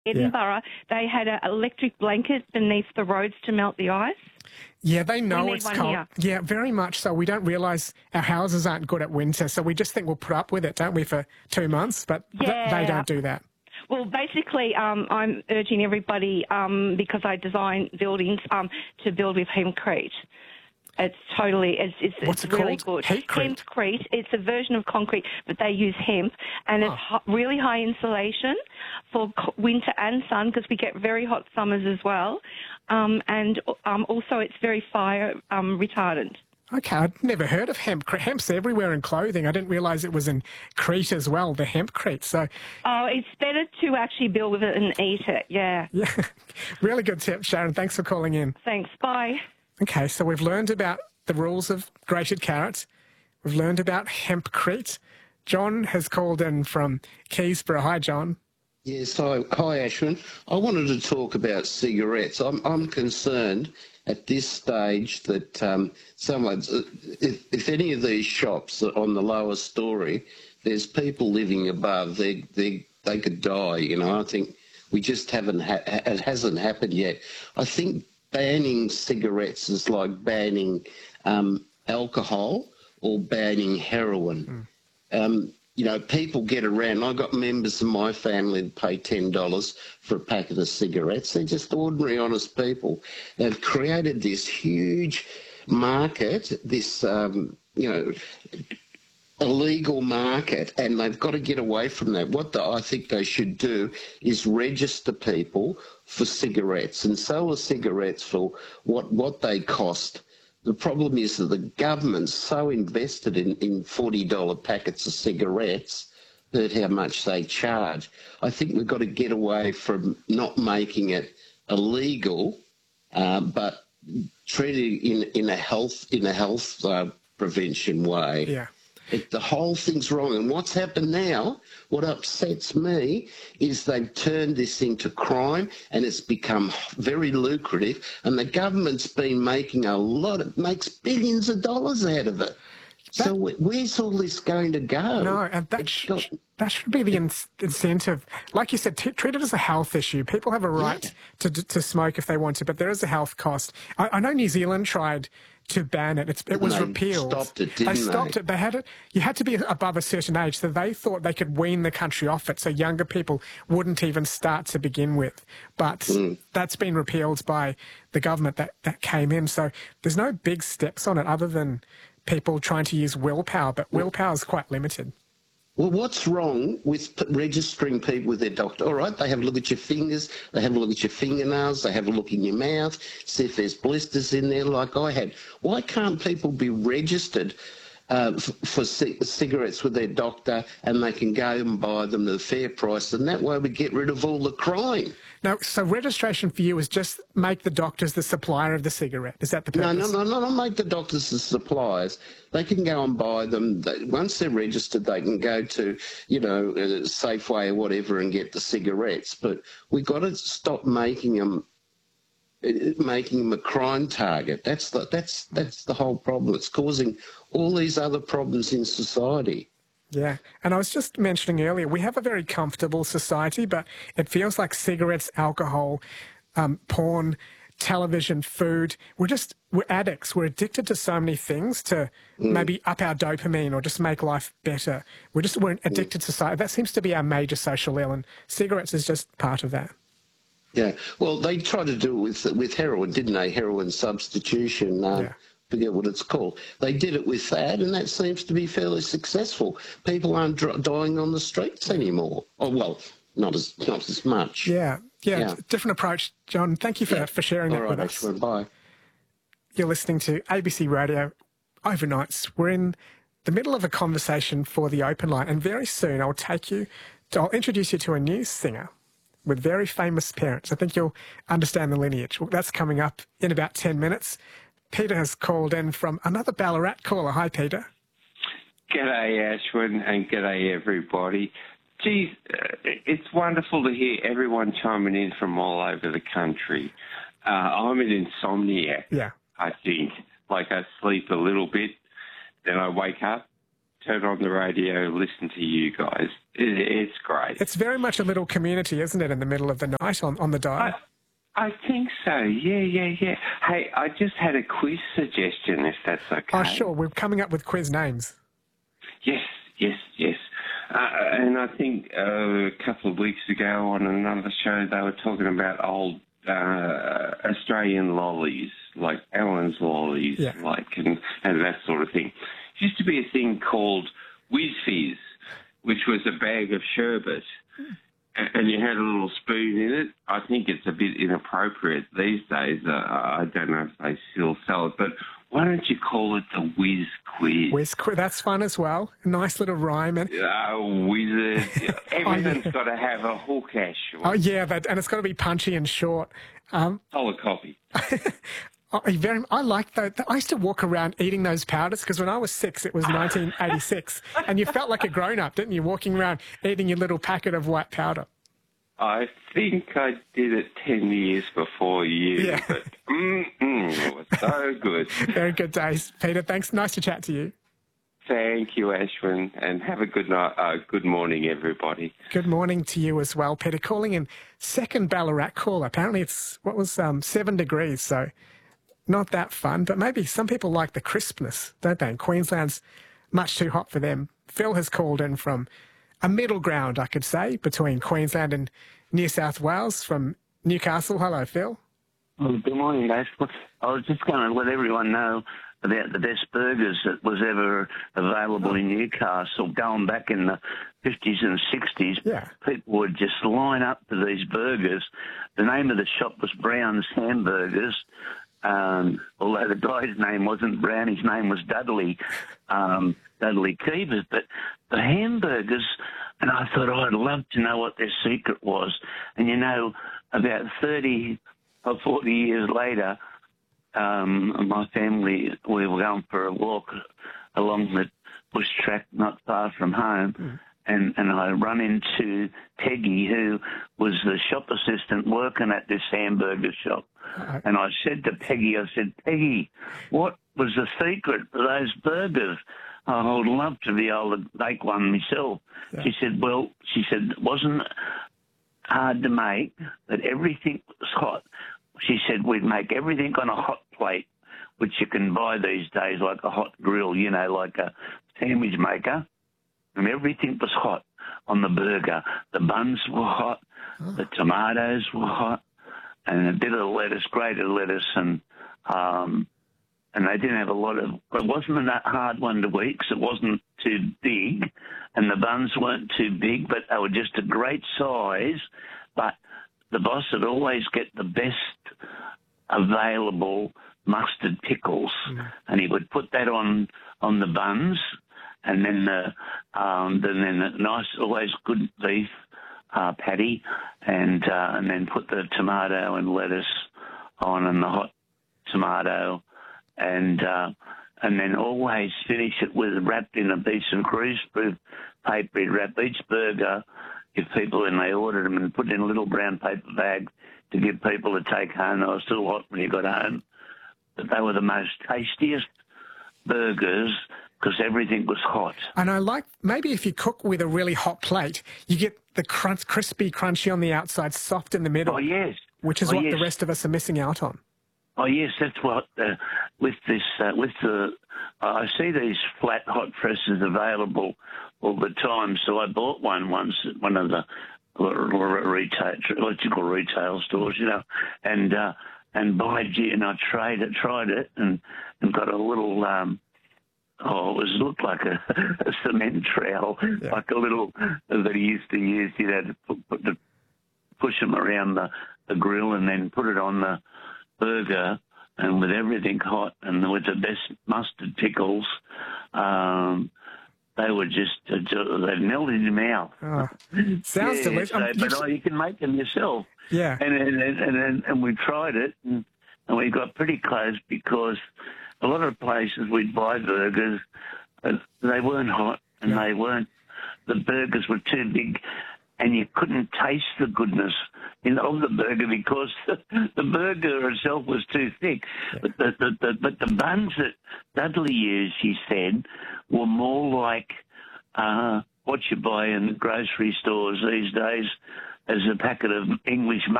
Edinburgh, they had an electric blanket beneath the roads to melt the ice. Yeah, they know it's cold. Here. Yeah, very much so. We don't realise our houses aren't good at winter, so we just think we'll put up with it, don't we, for 2 months? But they don't do that. Well, basically, I'm urging everybody, because I design buildings, to build with hempcrete. It's totally, it's really good. Hempcrete, it's a version of concrete, but they use hemp, and it's really high insulation for winter and sun, because we get very hot summers as well, and also it's very fire retardant. Okay, I'd never heard of hemp. Hemp's everywhere in clothing. I didn't realise it was in Crete as well, the hempcrete. So, it's better to actually build with it and eat it, yeah. Yeah, really good tip, Sharon. Thanks for calling in. Thanks, bye. Okay, so we've learned about the rules of grated carrot. We've learned about hempcrete. John has called in from Keysborough. Hi, John. Yes, hi, Ashwin. I wanted to talk about cigarettes. I'm concerned at this stage that if any of these shops are on the lower story, there's people living above. They could die. You know, I think we just haven't. It hasn't happened yet. I think banning cigarettes is like banning alcohol or banning heroin. You know, people get around. I've got members of my family that pay $10 for a packet of cigarettes. They're just ordinary, honest people. They've created this huge market, this, illegal market, and they've got to get away from that. What I think they should do is register people for cigarettes and sell the cigarettes for what they cost. The problem is that the government's so invested in $40 packets of cigarettes that how much they charge. I think we've got to get away from not making it illegal, but treat it in a health prevention way. Yeah. The whole thing's wrong. And what's happened now, what upsets me, is they've turned this into crime and it's become very lucrative. And the government's been making makes billions of dollars out of it. So where's all this going to go? No, and that should be the incentive. Like you said, treat it as a health issue. People have a right to smoke if they want to, but there is a health cost. I know New Zealand tried to ban it. It was repealed. They stopped it. They had it. You had to be above a certain age, so they thought they could wean the country off it, so younger people wouldn't even start to begin with. But that's been repealed by the government that came in. So there's no big steps on it other than people trying to use willpower, but willpower is quite limited. Well, what's wrong with registering people with their doctor? All right, they have a look at your fingers, they have a look at your fingernails, they have a look in your mouth, see if there's blisters in there like I had. Why can't people be registered for cigarettes with their doctor and they can go and buy them at a fair price, and that way we get rid of all the crime? No, so registration for you is just make the doctors the supplier of the cigarette. Is that the purpose? No, not make the doctors the suppliers. They can go and buy them. Once they're registered, they can go to, Safeway or whatever and get the cigarettes. But we've got to stop making them a crime target. That's the whole problem. It's causing all these other problems in society. Yeah, and I was just mentioning earlier, we have a very comfortable society, but it feels like cigarettes, alcohol, porn, television, food, we're addicts. We're addicted to so many things to maybe up our dopamine or just make life better. We're addicted to society. That seems to be our major social ill, and cigarettes is just part of that. Yeah, well, they tried to do it with heroin, didn't they? Heroin substitution. Forget what it's called. They did it with that, and that seems to be fairly successful. People aren't dying on the streets anymore. Oh, well, not as much. Yeah. Different approach, John. Thank you for sharing that with us. All right, bye. You're listening to ABC Radio Overnights. We're in the middle of a conversation for the open line, and very soon I'll introduce you to a new singer with very famous parents. I think you'll understand the lineage. Well, that's coming up in about 10 minutes. Peter has called in from another Ballarat caller. Hi, Peter. G'day, Ashwin, and g'day, everybody. Geez, it's wonderful to hear everyone chiming in from all over the country. I'm an insomniac, I think. Like, I sleep a little bit, then I wake up, turn on the radio, listen to you guys. It's great. It's very much a little community, isn't it, in the middle of the night on the dial? I think so. Yeah. Hey, I just had a quiz suggestion, if that's okay. Oh, sure. We're coming up with quiz names. Yes. And I think a couple of weeks ago on another show, they were talking about old Australian lollies, like Allen's lollies, and that sort of thing. There used to be a thing called Whiz Fizz, which was a bag of sherbet, and you had a little spoon in it. I think it's a bit inappropriate these days. I don't know if they still sell it, but why don't you call it the Whiz Quiz? Whiz Quiz, that's fun as well. A nice little rhyme. And wizard. Everything's got to have a hook, Ash. Oh, yeah, and it's got to be punchy and short. Solid copy. I like that. I used to walk around eating those powders because when I was 6, it was 1986, and you felt like a grown-up, didn't you, walking around eating your little packet of white powder? I think I did it 10 years before you, but it was so good. Very good days. Peter, thanks. Nice to chat to you. Thank you, Ashwin, and have a good night. Good morning, everybody. Good morning to you as well, Peter. Calling in second Ballarat call. Apparently it's, 7 degrees, so not that fun, but maybe some people like the crispness, don't they? And Queensland's much too hot for them. Phil has called in from a middle ground, I could say, between Queensland and New South Wales from Newcastle. Hello, Phil. Well, good morning, guys. I was just going to let everyone know about the best burgers that was ever available in Newcastle. Going back in the 50s and 60s, people would just line up for these burgers. The name of the shop was Brown's Hamburgers. Although the guy's name wasn't Brown, his name was Dudley Keevers. But the hamburgers, and I thought, I'd love to know what their secret was. And, about 30 or 40 years later, my family, we were going for a walk along the bush track not far from home, and I run into Peggy, who was the shop assistant working at this hamburger shop. And I said to Peggy, Peggy, what was the secret for those burgers? I would love to be able to make one myself. Yeah. She said, it wasn't hard to make, but everything was hot. She said, we'd make everything on a hot plate, which you can buy these days, like a hot grill, like a sandwich maker. And everything was hot on the burger. The buns were hot, the tomatoes were hot, and a bit of lettuce, grated lettuce, and they didn't have a lot of. It wasn't a hard one to eat because it wasn't too big, and the buns weren't too big, but they were just a great size. But the boss would always get the best available mustard pickles, and he would put that on the buns. And then the nice, always good beef patty, and then put the tomato and lettuce on, and the hot tomato, and then always finish it with wrapped in a piece of greaseproof paper. He'd wrap each burger, if people, when they ordered them, and put it in a little brown paper bag to give people to take home. They were still hot when you got home, but they were the most tastiest burgers, because everything was hot. And I like, maybe if you cook with a really hot plate, you get the crispy, crunchy on the outside, soft in the middle. Oh, yes. Which is what the rest of us are missing out on. Oh, yes, that's what, I see these flat hot presses available all the time, so I bought one once at one of the electrical retail stores, and by gee, and I tried it and got a little, it looked like a cement trowel, like a little that he used to use. He had to push them around the grill and then put it on the burger, and with everything hot and with the best mustard pickles, they were just, they melted in your mouth. Oh, sounds delicious. But you can make them yourself. Yeah. And we tried it, and we got pretty close because a lot of places we'd buy burgers, they weren't hot, and the burgers were too big, and you couldn't taste the goodness of the burger because the burger itself was too thick. Yeah. But the buns that Dudley used, he said, were more like what you buy in grocery stores these days as a packet of English